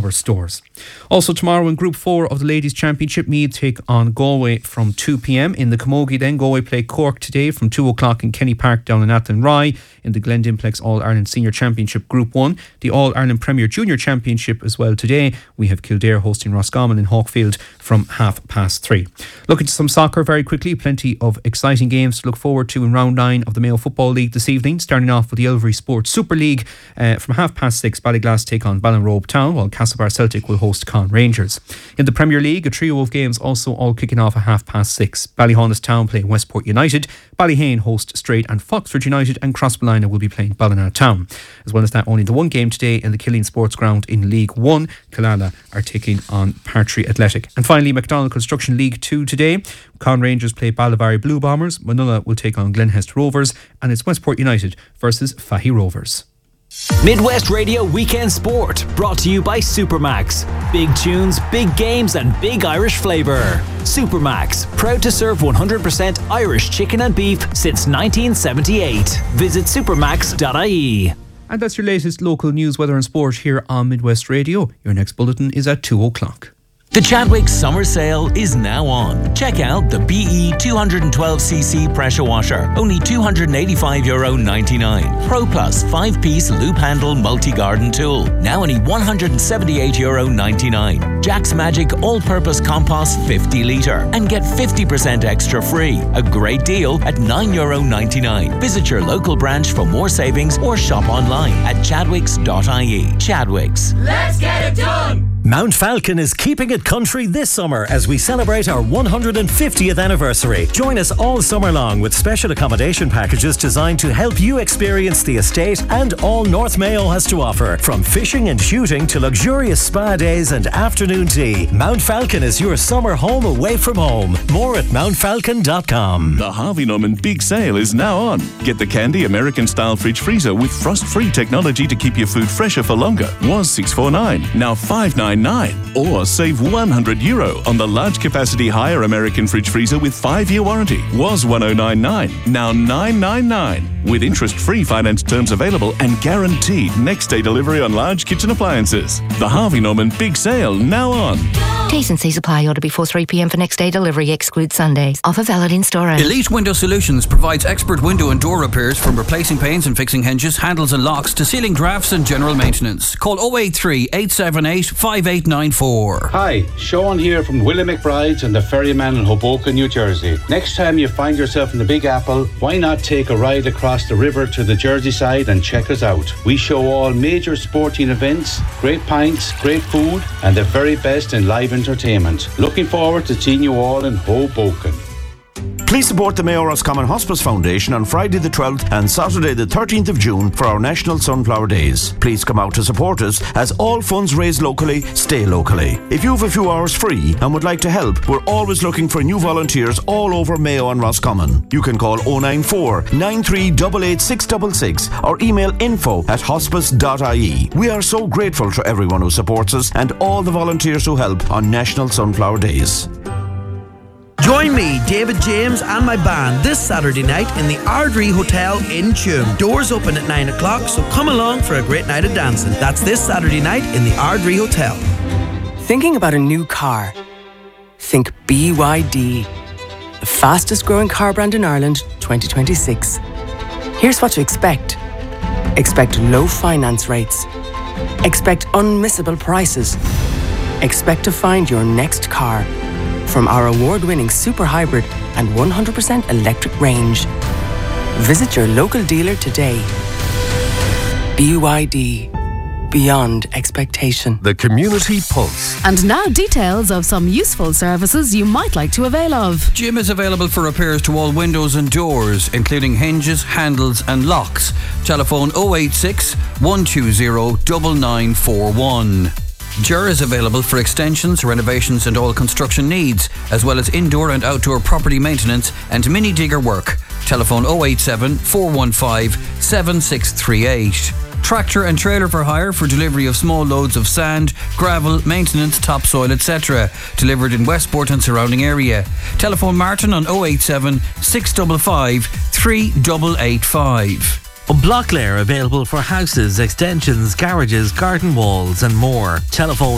our stores. Also tomorrow in Group 4 of the Ladies Championship, Meath take on Galway from 2 p.m. In the Camogie then, Galway play Cork today from 2 o'clock in Kenny Park down in Athlone. In the Glendimplex All-Ireland Senior Championship Group 1. The All-Ireland Premier Junior Championship as well today. We have Kildare hosting Roscommon in Hawkfield from 3:30. Look at some soccer very quickly. Plenty of exciting games to look forward to in round 9 of the Mayo Football League this evening. Starting off with the Elvery Sports Super League. From 6:30, Ballyglass take on Ballinrobe Town, while Castlebar Celtic will host Con Rangers. In the Premier League, a trio of games also all kicking off at 6:30. Ballyhonus Town playing Westport United. Ballyhane host Strait and Foxford United, and Crossballina will be playing Ballina Town. As well as that, only the one game today in the Killeen Sports Ground in League 1. Killala are taking on Partry Athletic. And finally, McDonald Construction League 2 today. Con Rangers play Ballivary Blue Bombers. Manula will take on Glenhest Rovers, and it's Westport United versus Fahy Rovers. Midwest Radio Weekend Sport, brought to you by Supermax. Big tunes, big games and big Irish flavour. Supermax, proud to serve 100% Irish chicken and beef since 1978. Visit supermax.ie. And that's your latest local news, weather and sport here on Midwest Radio. Your next bulletin is at 2 o'clock. The Chadwicks Summer Sale is now on. Check out the BE 212cc pressure washer, only €285.99. Pro Plus 5-piece loop handle multi-garden tool, now only €178.99. Jack's Magic all-purpose compost 50 litre, and get 50% extra free. A great deal at €9.99. Visit your local branch for more savings or shop online at chadwicks.ie. Chadwicks. Let's get it done! Mount Falcon is keeping it country this summer as we celebrate our 150th anniversary. Join us all summer long with special accommodation packages designed to help you experience the estate and all North Mayo has to offer. From fishing and shooting to luxurious spa days and afternoon tea, Mount Falcon is your summer home away from home. More at mountfalcon.com. The Harvey Norman Big Sale is now on. Get the Candy American-style fridge freezer with frost-free technology to keep your food fresher for longer. Was $649, now $599. Or save €100 on the large capacity higher American fridge freezer with 5-year warranty. Was $1,099, now $999. With interest-free finance terms available and guaranteed next-day delivery on large kitchen appliances. The Harvey Norman Big Sale now on. T's and C's apply. Order before 3 p.m. for next day delivery. Exclude Sundays. Offer valid in store. Elite Window Solutions provides expert window and door repairs, from replacing panes and fixing hinges, handles and locks to sealing drafts and general maintenance. Call 083 878 5894. Hi, Sean here from Willie McBride's and the Ferryman in Hoboken, New Jersey. Next time you find yourself in the Big Apple, why not take a ride across the river to the Jersey side and check us out? We show all major sporting events, great pints, great food, and the very best in live entertainment. Looking forward to seeing you all in Hoboken. Please support the Mayo Roscommon Hospice Foundation on Friday the 12th and Saturday the 13th of June for our National Sunflower Days. Please come out to support us, as all funds raised locally stay locally. If you have a few hours free and would like to help, we're always looking for new volunteers all over Mayo and Roscommon. You can call 094 9388 666 or email info@hospice.ie. We are so grateful to everyone who supports us and all the volunteers who help on National Sunflower Days. Join me, David James, and my band this Saturday night in the Ardrey Hotel in Tuam. Doors open at 9 o'clock, so come along for a great night of dancing. That's this Saturday night in the Ardrey Hotel. Thinking about a new car? Think BYD, the fastest growing car brand in Ireland, 2026. Here's what to expect. Expect low finance rates. Expect unmissable prices. Expect to find your next car from our award-winning super hybrid and 100% electric range. Visit your local dealer today. BYD, beyond expectation. The Community Pulse. And now details of some useful services you might like to avail of. Jim is available for repairs to all windows and doors, including hinges, handles and locks. Telephone 086 120 9941. Ger is available for extensions, renovations and all construction needs, as well as indoor and outdoor property maintenance and mini digger work. Telephone 087 415 7638. Tractor and trailer for hire for delivery of small loads of sand, gravel, maintenance, topsoil, etc. Delivered in Westport and surrounding area. Telephone Martin on 087 655 3885. Block Layer available for houses, extensions, garages, garden walls and more. Telephone